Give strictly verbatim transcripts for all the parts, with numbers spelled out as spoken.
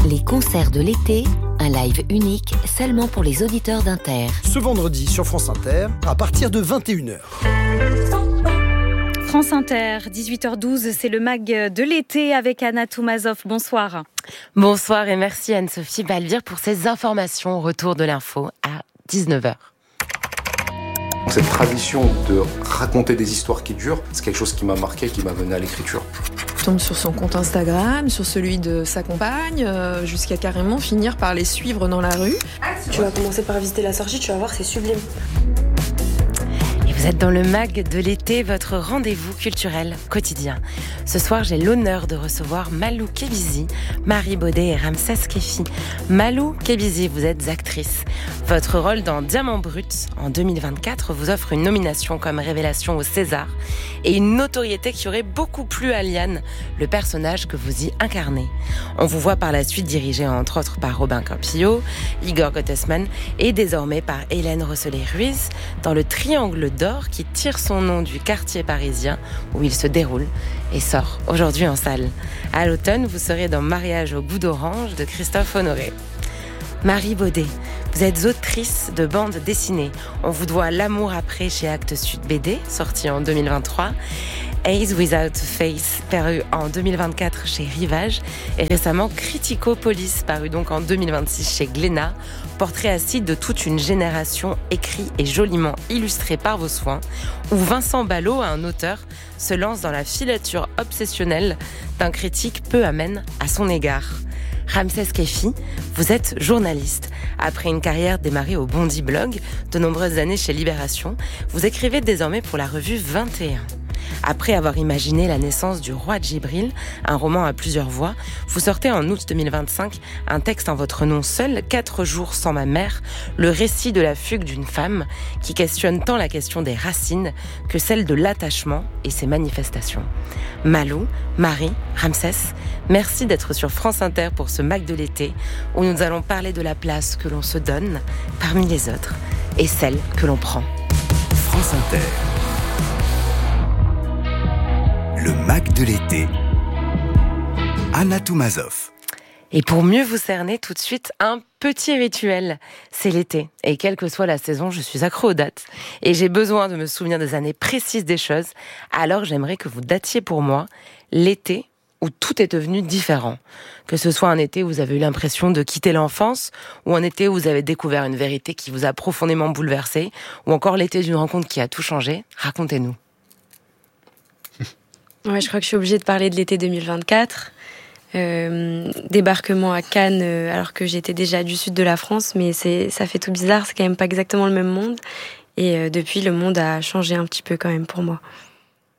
Les concerts de l'été, un live unique seulement pour les auditeurs d'Inter. Ce vendredi sur France Inter, à partir de vingt et une heures. France Inter, dix-huit heures douze, c'est le mag de l'été avec Anna Toumazov. Bonsoir. Bonsoir et merci Anne-Sophie Balbir pour ces informations au retour de l'info à dix-neuf heures. Cette tradition de raconter des histoires qui durent, c'est quelque chose qui m'a marqué, qui m'a mené à l'écriture. Je tombe sur son compte Instagram, sur celui de sa compagne, euh, jusqu'à carrément finir par les suivre dans la rue. Tu vas commencer par visiter la sortie, tu vas voir, c'est sublime. Vous êtes dans le mag de l'été, votre rendez-vous culturel quotidien. Ce soir, j'ai l'honneur de recevoir Malou Kébizi, Marie Baudet et Ramsès Kefi. Malou Kébizi, vous êtes actrice. Votre rôle dans Diamant Brut en deux mille vingt-quatre vous offre une nomination comme révélation au César et une notoriété qui aurait beaucoup plu à Liane, le personnage que vous y incarnez. On vous voit par la suite dirigé entre autres par Robin Campillo, Igor Gottesman et désormais par Hélène Rosselet-Ruiz dans le Triangle d'Or qui tire son nom du quartier parisien où il se déroule et sort aujourd'hui en salle. À l'automne, vous serez dans Mariage au goût d'orange de Christophe Honoré. Marie Baudet, vous êtes autrice de bande dessinée. On vous doit L'amour après chez Actes Sud B D, sorti en deux mille vingt-trois. Eyes Without Face, paru en deux mille vingt-quatre chez Rivage, et récemment Criticopolis, paru donc en deux mille vingt-six chez Glénat, portrait acide de toute une génération écrit et joliment illustré par vos soins, où Vincent Ballot, un auteur, se lance dans la filature obsessionnelle d'un critique peu amène à son égard. Ramsès Kefi, vous êtes journaliste. Après une carrière démarrée au Bondi Blog, de nombreuses années chez Libération, vous écrivez désormais pour la revue vingt et un. Après avoir imaginé la naissance du roi Djibril, un roman à plusieurs voix, vous sortez en août deux mille vingt-cinq un texte en votre nom seul, Quatre jours sans ma mère, le récit de la fugue d'une femme qui questionne tant la question des racines que celle de l'attachement et ses manifestations. Malou, Marie, Ramsès, merci d'être sur France Inter pour ce mag de l'été où nous allons parler de la place que l'on se donne parmi les autres et celle que l'on prend. France Inter. Le mag de l'été. Anna Toumazov. Et pour mieux vous cerner, tout de suite, un petit rituel. C'est l'été. Et quelle que soit la saison, je suis accro aux dates. Et j'ai besoin de me souvenir des années précises des choses. Alors j'aimerais que vous datiez pour moi l'été où tout est devenu différent. Que ce soit un été où vous avez eu l'impression de quitter l'enfance, ou un été où vous avez découvert une vérité qui vous a profondément bouleversé, ou encore l'été d'une rencontre qui a tout changé. Racontez-nous. Ouais, je crois que je suis obligée de parler de l'été deux mille vingt-quatre. Euh, débarquement à Cannes, euh, alors que j'étais déjà du sud de la France, mais c'est, ça fait tout bizarre, c'est quand même pas exactement le même monde. Et euh, depuis, le monde a changé un petit peu quand même pour moi. Marie ?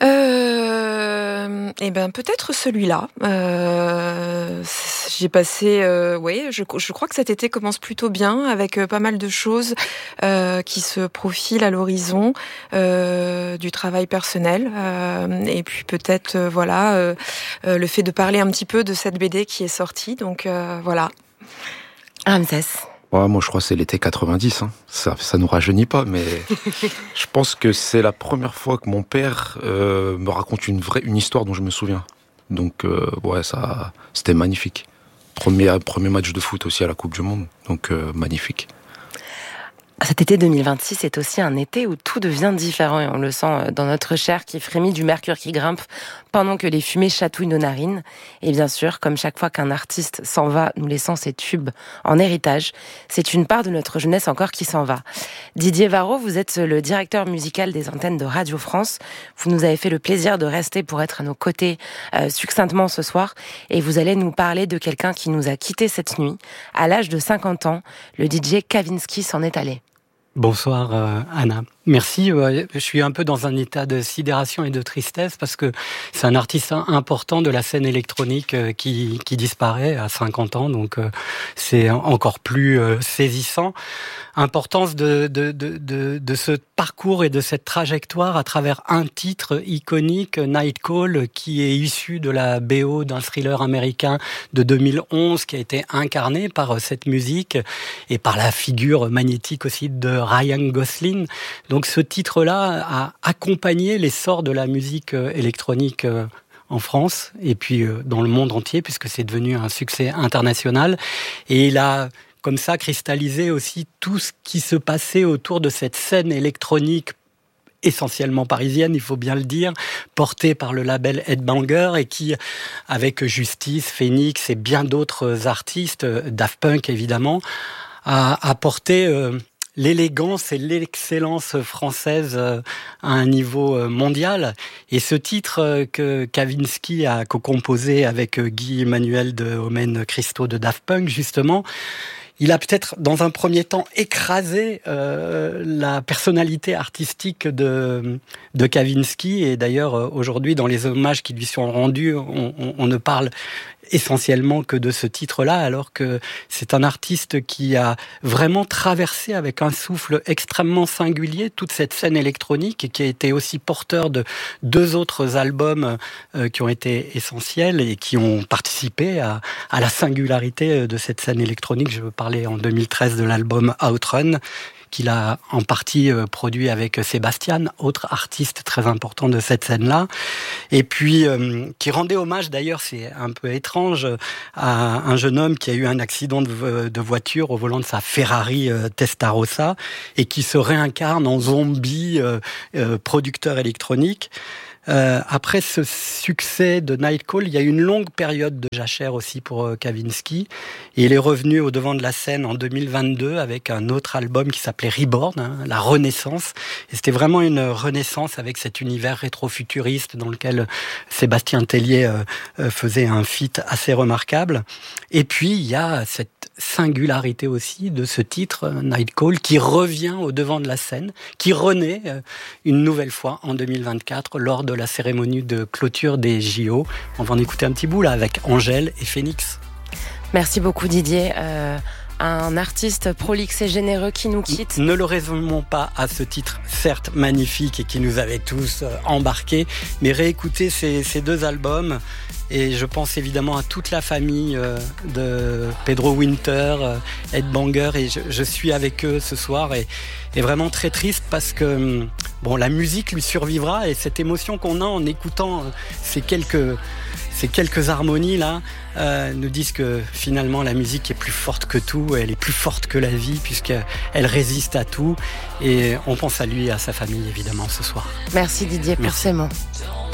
Euh, eh ben peut-être celui-là. Euh, j'ai passé, euh, oui, je, je crois que cet été commence plutôt bien avec euh, pas mal de choses euh, qui se profilent à l'horizon, euh, du travail personnel euh, et puis peut-être euh, voilà euh, euh, le fait de parler un petit peu de cette B D qui est sortie. Donc euh, voilà. Ramsès. Ouais, moi, je crois que c'est l'été quatre-vingt-dix. Hein. Ça, ça nous rajeunit pas, mais je pense que c'est la première fois que mon père euh, me raconte une vraie, une histoire dont je me souviens. Donc, euh, ouais, ça, c'était magnifique. Premier, premier match de foot aussi à la Coupe du Monde, donc euh, magnifique. Cet été deux mille vingt-six est aussi un été où tout devient différent et on le sent dans notre chair qui frémit du mercure qui grimpe pendant que les fumées chatouillent nos narines. Et bien sûr, comme chaque fois qu'un artiste s'en va, nous laissant ses tubes en héritage, c'est une part de notre jeunesse encore qui s'en va. Didier Varro, vous êtes le directeur musical des antennes de Radio France. Vous nous avez fait le plaisir de rester pour être à nos côtés euh, succinctement ce soir et vous allez nous parler de quelqu'un qui nous a quittés cette nuit. À l'âge de cinquante ans, le D J Kavinsky s'en est allé. Bonsoir euh, Anna. Merci, euh, je suis un peu dans un état de sidération et de tristesse parce que c'est un artiste important de la scène électronique euh, qui, qui disparaît à cinquante ans, donc euh, c'est encore plus euh, saisissant. Importance de, de, de, de, de ce parcours et de cette trajectoire à travers un titre iconique, Night Call, qui est issu de la B O d'un thriller américain de deux mille onze, qui a été incarné par cette musique et par la figure magnétique aussi de Ryan Gosling. Donc ce titre-là a accompagné l'essor de la musique électronique en France et puis euh, dans le monde entier, puisque c'est devenu un succès international. Et il a comme ça cristallisé aussi tout ce qui se passait autour de cette scène électronique essentiellement parisienne, il faut bien le dire, portée par le label Headbanger et qui, avec Justice, Phoenix et bien d'autres artistes, Daft Punk évidemment, a apporté euh, l'élégance et l'excellence française euh, à un niveau euh, mondial. Et ce titre euh, que Kavinsky a co-composé avec euh, Guy Emmanuel de Omen Christo de Daft Punk, justement, il a peut-être, dans un premier temps, écrasé euh, la personnalité artistique de, de Kavinsky. Et d'ailleurs, aujourd'hui, dans les hommages qui lui sont rendus, on, on, on ne parle essentiellement que de ce titre-là, alors que c'est un artiste qui a vraiment traversé avec un souffle extrêmement singulier toute cette scène électronique et qui a été aussi porteur de deux autres albums euh, qui ont été essentiels et qui ont participé à, à la singularité de cette scène électronique. Je veux parler en deux mille treize de l'album Outrun, qu'il a en partie produit avec Sébastien, autre artiste très important de cette scène-là, et puis euh, qui rendait hommage, d'ailleurs c'est un peu étrange, à un jeune homme qui a eu un accident de, de voiture au volant de sa Ferrari euh, Testarossa, et qui se réincarne en zombie euh, euh, producteur électronique. Euh, après ce succès de Nightcall, il y a eu une longue période de jachère aussi pour euh, Kavinsky. Et il est revenu au devant de la scène en deux mille vingt-deux avec un autre album qui s'appelait Reborn, hein, la Renaissance. Et c'était vraiment une renaissance avec cet univers rétro-futuriste dans lequel Sébastien Tellier euh, euh, faisait un feat assez remarquable. Et puis, il y a cette singularité aussi de ce titre, Nightcall, qui revient au devant de la scène, qui renaît euh, une nouvelle fois en deux mille vingt-quatre lors de la cérémonie de clôture des J O. On va en écouter un petit bout là avec Angèle et Phoenix. Merci beaucoup Didier. Euh, un artiste prolixe et généreux qui nous quitte. Ne le résumons pas à ce titre, certes magnifique et qui nous avait tous euh, embarqués, mais réécoutez ces, ces deux albums. Et je pense évidemment à toute la famille euh, de Pedro Winter, euh, Headbanger, et je, je suis avec eux ce soir et, et vraiment très triste parce que bon, la musique lui survivra et cette émotion qu'on a en écoutant euh, ces quelques ces quelques harmonies là euh, nous disent que finalement la musique est plus forte que tout, elle est plus forte que la vie puisqu'elle résiste à tout, et on pense à lui et à sa famille évidemment ce soir. Merci Didier pour Merci. ces mots.